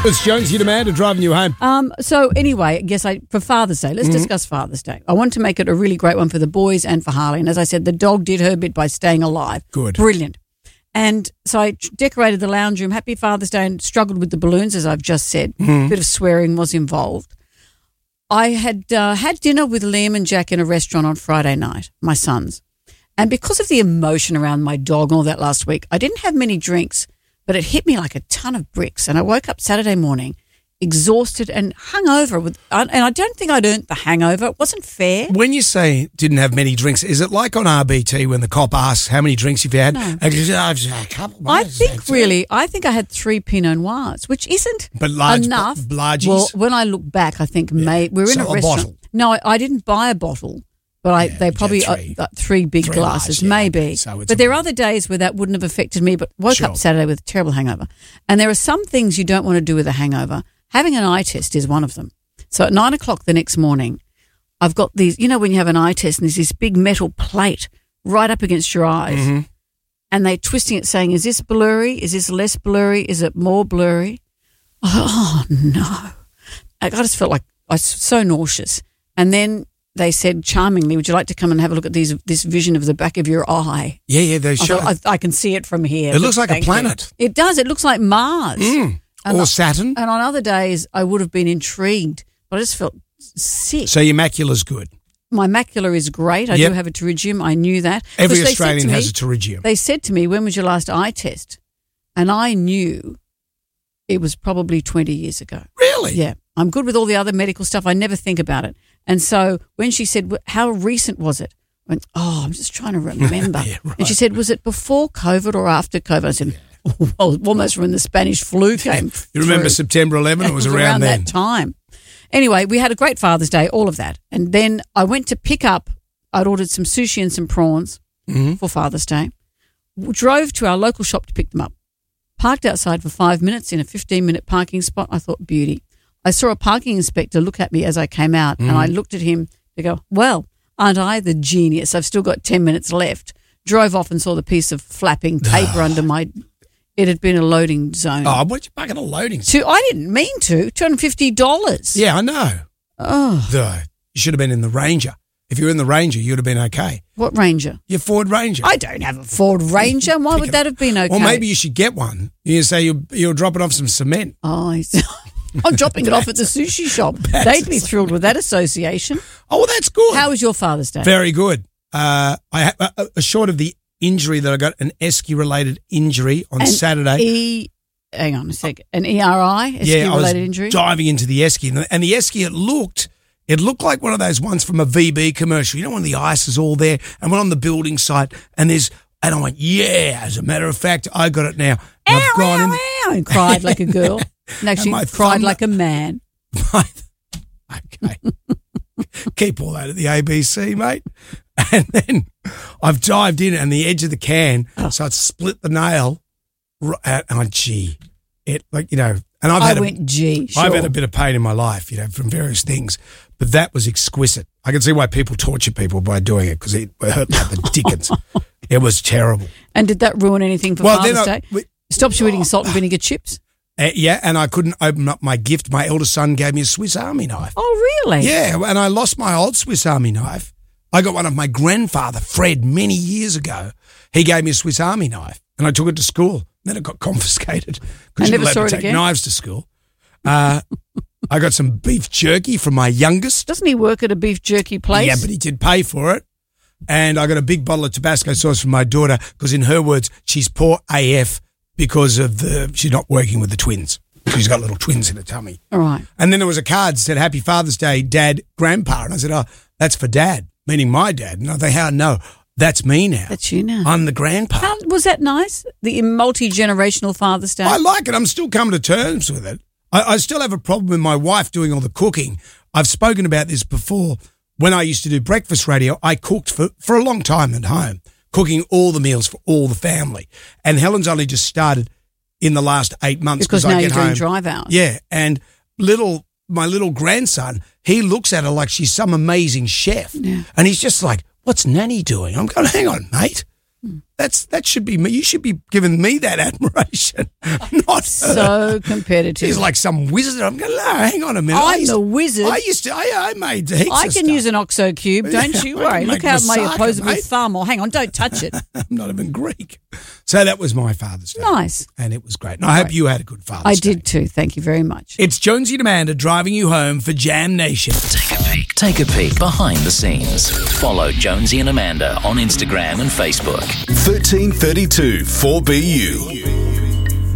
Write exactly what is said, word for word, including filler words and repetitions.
It's Jonesy and Amanda driving you home. Um, so anyway, I guess I for Father's Day, let's mm-hmm. discuss Father's Day. I want to make it a really great one for the boys and for Harley. And as I said, the dog did her bit by staying alive. Good. Brilliant. And so I decorated the lounge room. Happy Father's Day, and struggled with the balloons, as I've just said. Mm-hmm. A bit of swearing was involved. I had uh, had dinner with Liam and Jack in a restaurant on Friday night, my sons. And because of the emotion around my dog and all that last week, I didn't have many drinks, but it hit me like a ton of bricks. And I woke up Saturday morning exhausted and hungover. With, and I don't think I'd earned the hangover. It wasn't fair. When you say didn't have many drinks, is it like on R B T when the cop asks how many drinks you've had? No. I, just, I've just had a couple. I think really, I think I had three Pinot Noirs, which isn't but large, enough. But largies? Well, when I look back, I think yeah. may, we were in so a a restaurant. Bottle. No, I, I didn't buy a bottle. But I, yeah, they probably three. Uh, three big three glasses, large, yeah. maybe. So but there are other days where that wouldn't have affected me, but woke sure. up Saturday with a terrible hangover. And there are some things you don't want to do with a hangover. Having an eye test is one of them. So at nine o'clock the next morning, I've got these, you know, when you have an eye test and there's this big metal plate right up against your eyes mm-hmm. and they're twisting it saying, is this blurry? Is this less blurry? Is it more blurry? Oh, no. I just felt like I was so nauseous. And then they said charmingly, would you like to come and have a look at these, this vision of the back of your eye? Yeah, yeah, they show. I, I can see it from here. It looks like a planet. You. It does. It looks like Mars. Mm. Or I, Saturn. And on other days, I would have been intrigued, but I just felt sick. So your macula's good. My macula is great. I yep. do have a pterygium. I knew that. Every Australian has me, a pterygium. They said to me, when was your last eye test? And I knew it was probably twenty years ago. Really? Yeah. I'm good with all the other medical stuff. I never think about it. And so when she said, how recent was it? I went, oh, I'm just trying to remember. yeah, right. And she said, was it before COVID or after COVID? I said, yeah. well, almost when the Spanish flu came You remember through. September eleventh? It was, it was around, around then. that time. Anyway, we had a great Father's Day, all of that. And then I went to pick up, I'd ordered some sushi and some prawns mm-hmm. for Father's Day, drove to our local shop to pick them up, parked outside for five minutes in a fifteen-minute parking spot. I thought, beauty. I saw a parking inspector look at me as I came out, mm. and I looked at him to go, well, aren't I the genius? I've still got ten minutes left. Drove off and saw the piece of flapping paper under my – it had been a loading zone. Oh, what did you park in a loading zone? To, I didn't mean to. two hundred fifty dollars. Yeah, I know. Oh. Duh. You should have been in the Ranger. If you were in the Ranger, you would have been okay. What Ranger? Your Ford Ranger. I don't have a Ford Ranger. Why would that have been okay? Or maybe you should get one. You say you're, you're dropping off some cement. Oh, I'm dropping it off at the sushi shop. They'd be thrilled with that association. Oh, well, that's good. How was your Father's Day? Very good. Uh, I uh, short of the injury that I got, an esky-related injury on an Saturday. E, hang on a second. An E R I, esky-related yeah, I was injury? diving into the esky. And the, and the esky, it looked... It looked like one of those ones from a V B commercial. You know, when the ice is all there and we're on the building site and there's, and I went, yeah, as a matter of fact, I got it now. And ow, I've gone ow, in, ow, and cried like a girl. And actually and cried thumb, like a man. My, okay. Keep all that at the A B C, mate. And then I've dived in and the edge of the can, oh. so I'd split the nail. And oh, gee, it, like, you know, and I've I had went, a, gee, sure. I've had a bit of pain in my life, you know, from various things, but that was exquisite. I can see why people torture people by doing it because it hurt like the dickens. It was terrible. And did that ruin anything for well, Father's I, Day? we, Stops you eating salt and vinegar chips? Uh, yeah, and I couldn't open up my gift. My eldest son gave me a Swiss Army knife. Oh, really? Yeah, and I lost my old Swiss Army knife. I got one of my grandfather, Fred, many years ago. He gave me a Swiss Army knife, and I took it to school. Then it got confiscated because you're never allowed saw to it take again? knives to school. Uh, I got some beef jerky from my youngest. Doesn't he work at a beef jerky place? Yeah, but he did pay for it. And I got a big bottle of Tabasco sauce from my daughter because, in her words, she's poor A F because of the she's not working with the twins. She's got little twins in her tummy. All right. And then there was a card that said, Happy Father's Day, Dad, Grandpa. And I said, oh, that's for Dad, meaning my dad. And I thought, how? No, that's me now. That's you now. I'm the grandpa. How, was that nice? The multi-generational Father's Day? I like it. I'm still coming to terms with it. I, I still have a problem with my wife doing all the cooking. I've spoken about this before. When I used to do breakfast radio, I cooked for, for a long time at home, cooking all the meals for all the family. And Helen's only just started in the last eight months because I now get you're doing home. drive hours. Yeah, and little my little grandson, he looks at her like she's some amazing chef, yeah. and he's just like, "What's Nanny doing?" I'm going, "Hang on, mate, That's that should be me. You should be giving me that admiration, not So her. competitive. He's like some wizard. I'm going, no, hang on a minute. I I'm used the to- wizard. I used to, I, I made heaps I of can stuff. use an OXO cube, don't Yeah, you I worry. can Look make how my moussaka, opposable mate. thumb. Or hang on, don't touch it. I'm not even Greek. So that was my Father's Day. Nice. And it was great. And I hope you had a good Father's I Day. did too. Thank you very much. It's Jonesy and Amanda driving you home for Jam Nation. Take a peek. Take a peek behind the scenes. Follow Jonesy and Amanda on Instagram and Facebook. thirteen thirty-two four B U.